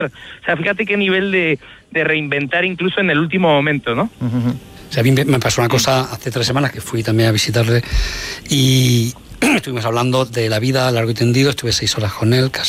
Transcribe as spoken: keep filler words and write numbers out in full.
O sea, fíjate qué nivel de, de reinventar incluso en el último momento, ¿no? Uh-huh. O sea, a mí me pasó una cosa hace tres semanas que fui también a visitarle y estuvimos hablando de la vida largo y tendido, estuve seis horas con él, casi